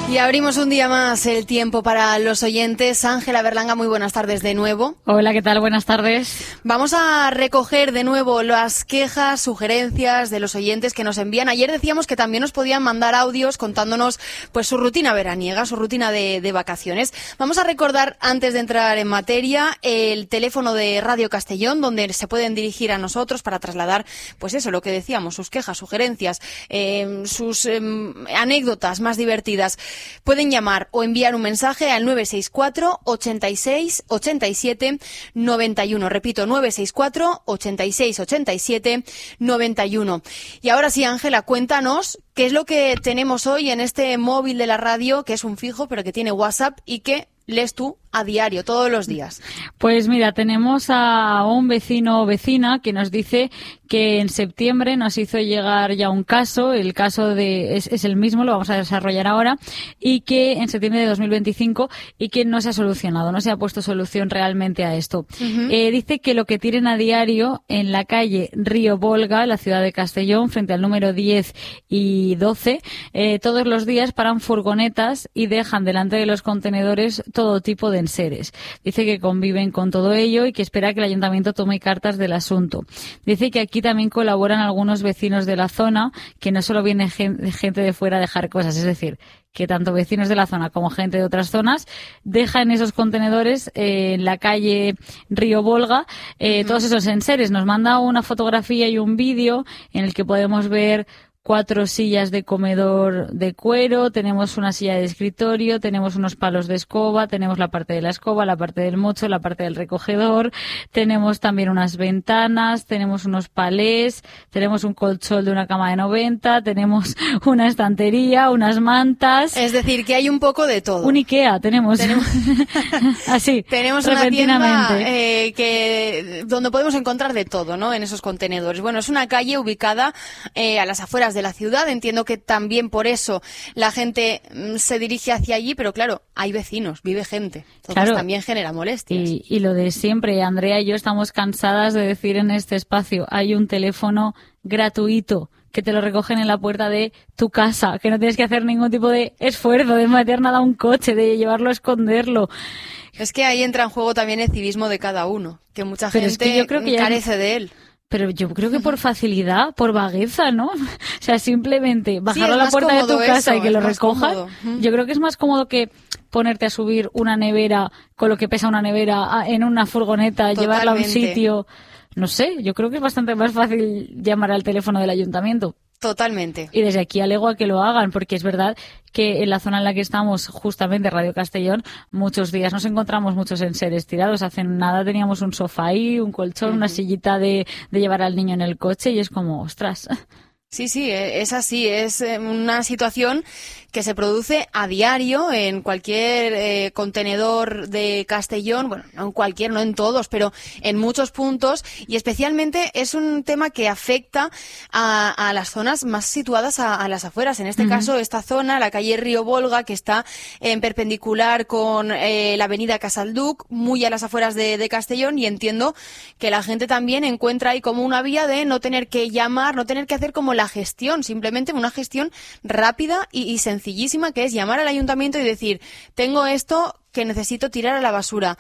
Y abrimos un día más el tiempo para los oyentes. Ángela Berlanga, muy buenas tardes de nuevo. Hola, ¿qué tal? Buenas tardes. Vamos a recoger de nuevo las quejas, sugerencias de los oyentes que nos envían. Ayer decíamos que también nos podían mandar audios contándonos pues su rutina veraniega, su rutina de vacaciones. Vamos a recordar, antes de entrar en materia, el teléfono de Radio Castellón, donde se pueden dirigir a nosotros para trasladar, pues eso, lo que decíamos, sus quejas, sugerencias, sus anécdotas más divertidas. Pueden llamar o enviar un mensaje al 964 86 87 91. Repito, 964 86 87 91. Y ahora sí, Ángela, cuéntanos qué es lo que tenemos hoy en este móvil de la radio, que es un fijo, pero que tiene WhatsApp y que lees tú a diario, todos los días. Pues mira, tenemos a un vecino o vecina que nos dice que en septiembre nos hizo llegar ya un caso, el caso es el mismo, lo vamos a desarrollar ahora, y que en septiembre de 2025 y que no se ha solucionado, no se ha puesto solución realmente a esto. Uh-huh. Dice que lo que tienen a diario en la calle Río Volga, en la ciudad de Castellón, frente al número 10 y 12, todos los días paran furgonetas y dejan delante de los contenedores todo tipo de enseres. Dice que conviven con todo ello y que espera que el ayuntamiento tome cartas del asunto. Dice que aquí también colaboran algunos vecinos de la zona, que no solo viene gente de fuera a dejar cosas, es decir, que tanto vecinos de la zona como gente de otras zonas dejan esos contenedores en la calle Río Volga, todos esos enseres. Nos manda una fotografía y un vídeo en el que podemos ver 4 sillas de comedor de cuero, tenemos una silla de escritorio, tenemos unos palos de escoba, tenemos la parte de la escoba, la parte del mocho, la parte del recogedor, tenemos también unas ventanas, tenemos unos palés, tenemos un colchón de una cama de 90, tenemos una estantería, unas mantas. Es decir, que hay un poco de todo. Un Ikea tenemos. Así, tenemos una tienda donde podemos encontrar de todo, ¿no? En esos contenedores. Bueno, es una calle ubicada a las afueras de la ciudad. Entiendo que también por eso la gente se dirige hacia allí, pero claro, hay vecinos, vive gente. Entonces claro, también genera molestias. Y lo de siempre, Andrea y yo estamos cansadas de decir en este espacio, hay un teléfono gratuito que te lo recogen en la puerta de tu casa, que no tienes que hacer ningún tipo de esfuerzo, de meter nada a un coche, de llevarlo a esconderlo. Es que ahí entra en juego también el civismo de cada uno, que mucha gente yo creo que carece de él. Pero yo creo que por facilidad, por vagueza, ¿no? O sea, simplemente bajarlo a la puerta de tu casa y que lo recojan. Yo creo que es más cómodo que ponerte a subir una nevera con lo que pesa una nevera en una furgoneta, totalmente, llevarla a un sitio. No sé, yo creo que es bastante más fácil llamar al teléfono del ayuntamiento. Totalmente. Y desde aquí alego a que lo hagan, porque es verdad que en la zona en la que estamos, justamente Radio Castellón, muchos días nos encontramos muchos enseres tirados. Hace nada teníamos un sofá ahí, un colchón, una sillita de llevar al niño en el coche y es como, ostras. Sí, sí, es así, es una situación que se produce a diario en cualquier contenedor de Castellón, bueno, no en cualquier, no en todos, pero en muchos puntos, y especialmente es un tema que afecta a las zonas más situadas a las afueras. En este caso, esta zona, la calle Río Volga, que está en perpendicular con la avenida Casalduc, muy a las afueras de Castellón, y entiendo que la gente también encuentra ahí como una vía de no tener que llamar, no tener que hacer como la gestión, simplemente una gestión rápida y sencillísima, que es llamar al ayuntamiento y decir, tengo esto que necesito tirar a la basura.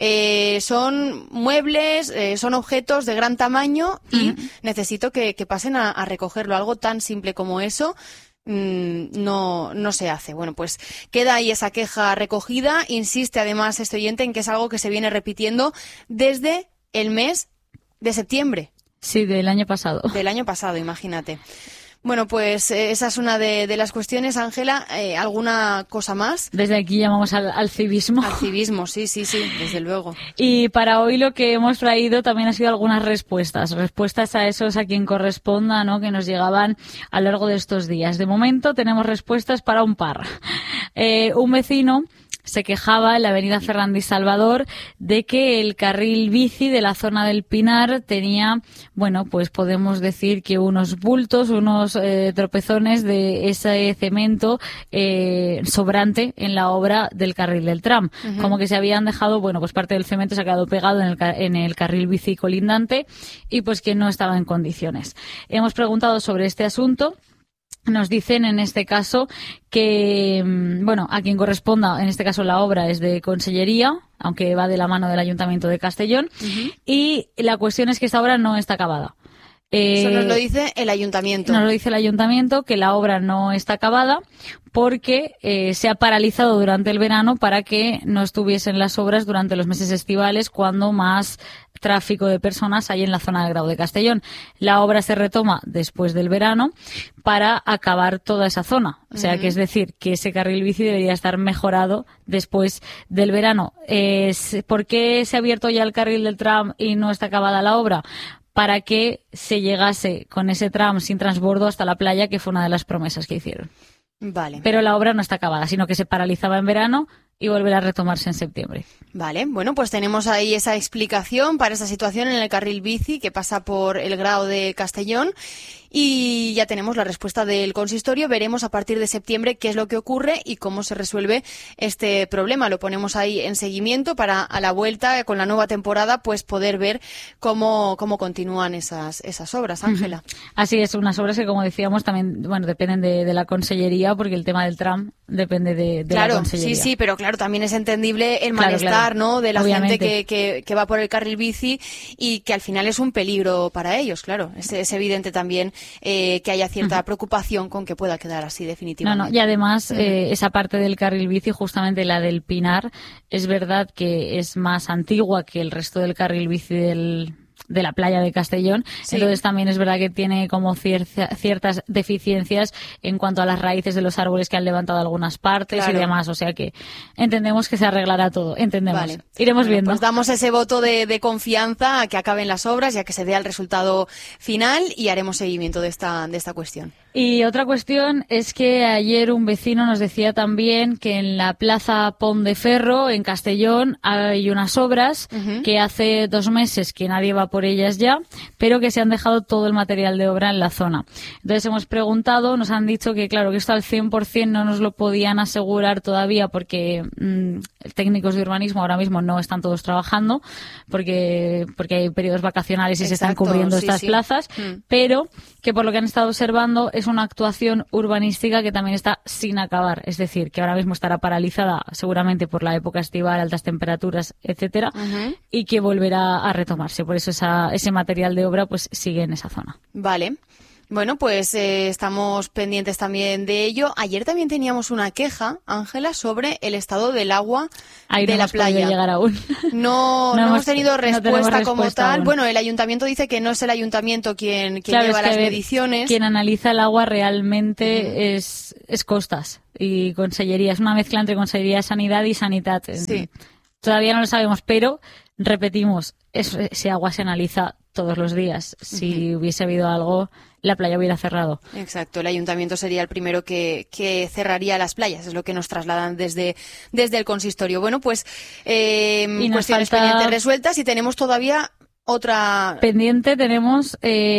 Son muebles, son objetos de gran tamaño y necesito que pasen a recogerlo. Algo tan simple como eso no se hace. Bueno, pues queda ahí esa queja recogida. Insiste además este oyente en que es algo que se viene repitiendo desde el mes de septiembre. Sí, del año pasado. Del año pasado, imagínate. Bueno, pues esa es una de las cuestiones. Ángela, ¿alguna cosa más? Desde aquí llamamos al civismo. Al civismo, sí, desde luego. Y para hoy lo que hemos traído también ha sido algunas respuestas a esos a quien corresponda, ¿no?, que nos llegaban a lo largo de estos días. De momento tenemos respuestas para un par. Un vecino se quejaba en la avenida Fernández Salvador de que el carril bici de la zona del Pinar tenía, bueno, pues podemos decir que unos bultos, unos tropezones de ese cemento sobrante en la obra del carril del tram. Como que se habían dejado, bueno, pues parte del cemento se ha quedado pegado en el carril bici colindante y pues que no estaba en condiciones. Hemos preguntado sobre este asunto nos dicen en este caso que, bueno, a quien corresponda, en este caso la obra es de Consellería, aunque va de la mano del Ayuntamiento de Castellón, y la cuestión es que esta obra no está acabada. Eso nos lo dice el Ayuntamiento. Nos lo dice el Ayuntamiento, que la obra no está acabada porque se ha paralizado durante el verano para que no estuviesen las obras durante los meses estivales, cuando más tráfico de personas hay en la zona del Grau de Castellón. La obra se retoma después del verano para acabar toda esa zona. O sea, que es decir, que ese carril bici debería estar mejorado después del verano. ¿Por qué se ha abierto ya el carril del tram y no está acabada la obra? Para que se llegase con ese tram sin transbordo hasta la playa, que fue una de las promesas que hicieron. Vale. Pero la obra no está acabada, sino que se paralizaba en verano y volverá a retomarse en septiembre. Vale, bueno, pues tenemos ahí esa explicación para esa situación en el carril bici que pasa por el Grau de Castellón. Y ya tenemos la respuesta del consistorio. Veremos a partir de septiembre qué es lo que ocurre y cómo se resuelve este problema. Lo ponemos ahí en seguimiento para a la vuelta con la nueva temporada pues poder ver cómo continúan esas obras, Ángela. Así es, unas obras que, como decíamos, también dependen de la Consellería, porque el tema del tram depende de la Consellería. Sí, pero claro, también es entendible el malestar, ¿no?, de la gente que va por el carril bici y que al final es un peligro para ellos, claro. Es evidente también que haya cierta preocupación con que pueda quedar así definitivamente. Y además esa parte del carril bici, justamente la del Pinar, es verdad que es más antigua que el resto del carril bici de la playa de Castellón, entonces también es verdad que tiene como ciertas deficiencias en cuanto a las raíces de los árboles que han levantado algunas partes y demás, o sea que entendemos que se arreglará todo, iremos viendo. Pues damos ese voto de confianza a que acaben las obras y a que se vea el resultado final y haremos seguimiento de esta cuestión. Y otra cuestión es que ayer un vecino nos decía también que en la Plaza Pont de Ferro, en Castellón, hay unas obras que hace 2 meses que nadie va por ellas ya, pero que se han dejado todo el material de obra en la zona. Entonces hemos preguntado, nos han dicho que claro, que esto al 100% no nos lo podían asegurar todavía porque técnicos de urbanismo ahora mismo no están todos trabajando porque hay periodos vacacionales y se están cubriendo estas plazas, pero que por lo que han estado observando es una actuación urbanística que también está sin acabar, es decir, que ahora mismo estará paralizada seguramente por la época estival, altas temperaturas, etcétera, y que volverá a retomarse. Por eso ese material de obra pues sigue en esa zona. Vale. Bueno, pues estamos pendientes también de ello. Ayer también teníamos una queja, Ángela, sobre el estado del agua de la playa. Llegar aún. No hemos tenido respuesta como tal. Aún. Bueno, el ayuntamiento dice que no es el ayuntamiento quien lleva las mediciones. Quien analiza el agua realmente es Costas y Consellería. Es una mezcla entre Consellería de Sanidad y Sanitat. Sí. Todavía no lo sabemos, pero repetimos, ese agua se analiza todos los días. Si hubiese habido algo, la playa hubiera cerrado. Exacto, el ayuntamiento sería el primero que cerraría las playas, es lo que nos trasladan desde el consistorio. Bueno, pues cuestiones pendientes resueltas y tenemos todavía otra pendiente, tenemos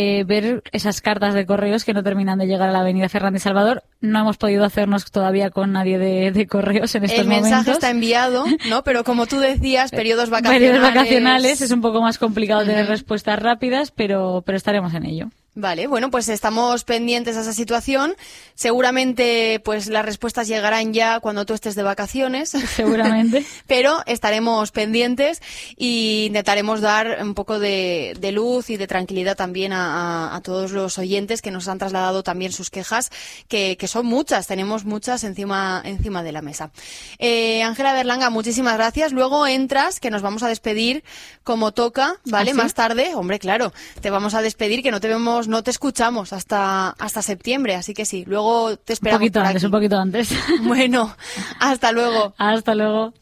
ver esas cartas de correos que no terminan de llegar a la avenida Fernández Salvador. No hemos podido hacernos todavía con nadie de correos en estos momentos. El mensaje está enviado, ¿no? Pero como tú decías, periodos vacacionales es un poco más complicado tener respuestas rápidas, pero estaremos en ello. Vale, bueno, pues estamos pendientes a esa situación. Seguramente, pues las respuestas llegarán ya cuando tú estés de vacaciones. Seguramente. Pero estaremos pendientes y intentaremos dar un poco de luz y de tranquilidad también a todos los oyentes que nos han trasladado también sus quejas, que son muchas, tenemos muchas encima de la mesa. Ángela Berlanga, muchísimas gracias. Luego entras, que nos vamos a despedir como toca, ¿vale? ¿Ah, sí? Más tarde, hombre, claro, te vamos a despedir, que no te escuchamos hasta septiembre, así que sí, luego te esperamos un poquito antes. Bueno, hasta luego. Hasta luego.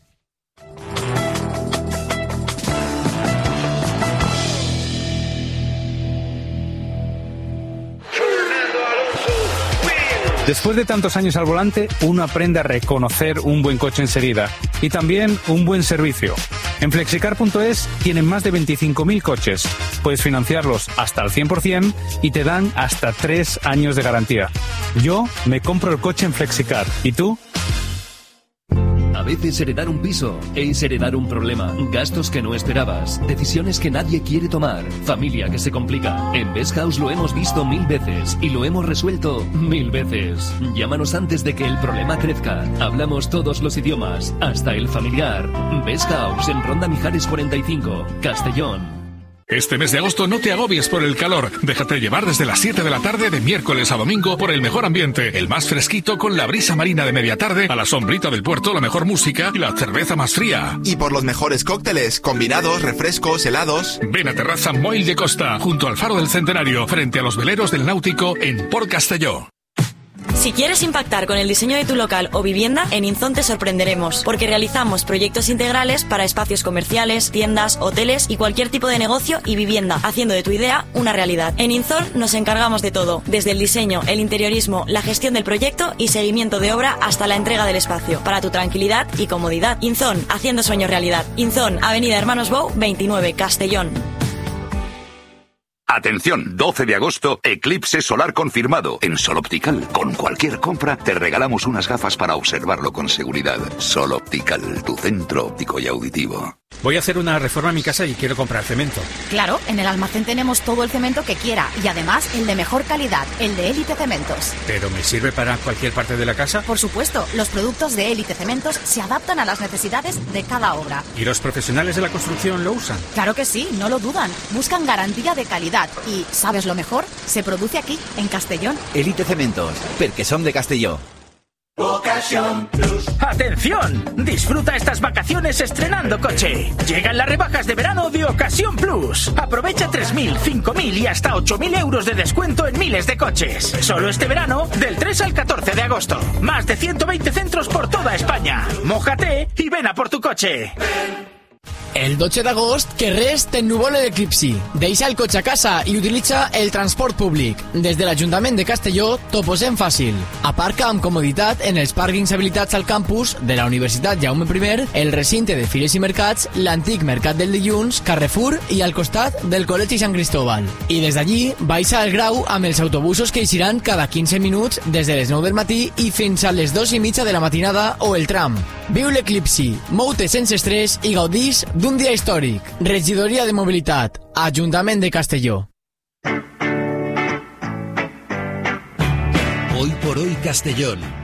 Después de tantos años al volante, uno aprende a reconocer un buen coche enseguida y también un buen servicio. En Flexicar.es tienen más de 25.000 coches. Puedes financiarlos hasta al 100% y te dan hasta 3 años de garantía. Yo me compro el coche en Flexicar. ¿Y tú? A veces heredar un piso es heredar un problema, gastos que no esperabas, decisiones que nadie quiere tomar, familia que se complica. En Best House lo hemos visto 1000 veces y lo hemos resuelto 1000 veces. Llámanos antes de que el problema crezca. Hablamos todos los idiomas, hasta el familiar. Best House en Ronda Mijares 45, Castellón. Este mes de agosto no te agobies por el calor. Déjate llevar desde las 7 de la tarde de miércoles a domingo por el mejor ambiente, el más fresquito con la brisa marina de media tarde, a la sombrita del puerto, la mejor música y la cerveza más fría. Y por los mejores cócteles, combinados, refrescos, helados. Ven a Terraza Moil de Costa, junto al Faro del Centenario, frente a los veleros del Náutico en Port Castelló. Si quieres impactar con el diseño de tu local o vivienda, en Inzon te sorprenderemos, porque realizamos proyectos integrales para espacios comerciales, tiendas, hoteles y cualquier tipo de negocio y vivienda, haciendo de tu idea una realidad. En Inzon nos encargamos de todo, desde el diseño, el interiorismo, la gestión del proyecto y seguimiento de obra hasta la entrega del espacio, para tu tranquilidad y comodidad. Inzon, haciendo sueños realidad. Inzon, Avenida Hermanos Bou, 29, Castellón. Atención, 12 de agosto, eclipse solar confirmado. En Sol Optical, con cualquier compra, te regalamos unas gafas para observarlo con seguridad. Sol Optical, tu centro óptico y auditivo. Voy a hacer una reforma en mi casa y quiero comprar cemento. Claro, en el almacén tenemos todo el cemento que quiera y además el de mejor calidad, el de Élite Cementos. ¿Pero me sirve para cualquier parte de la casa? Por supuesto, los productos de Élite Cementos se adaptan a las necesidades de cada obra. ¿Y los profesionales de la construcción lo usan? Claro que sí, no lo dudan. Buscan garantía de calidad y, ¿sabes lo mejor? Se produce aquí, en Castellón. Élite Cementos, porque son de Castelló. Ocasión Plus. ¡Atención! Disfruta estas vacaciones estrenando coche. Llegan las rebajas de verano de Ocasión Plus. Aprovecha 3.000, 5.000 y hasta 8.000 euros de descuento en miles de coches. Solo este verano, del 3 al 14 de agosto. Más de 120 centros por toda España. Mójate y ven a por tu coche. El 12 d'agost, que res t'ennuvole l'eclipsi. Deixa el cotxe a casa i utilitza el transport públic. Des de l'Ajuntament de Castelló t'ho posem fàcil. Aparca amb comoditat en els pàrquings habilitats al campus de la Universitat Jaume I, el recinte de Fires i Mercats, l'antic Mercat del Dilluns, Carrefour i al costat del Col·legi Sant Cristóbal. I des d'allí baixa al Grau amb els autobusos que eixiran cada 15 minuts des de les 9 del matí i fins a les 2:30 de la matinada o el tram. Viu l'eclipsi, mou-te sense estrès i gaudís d'un dia històric. Regidoria de Mobilitat, Ajuntament de Castelló. Hoy por hoy Castellón.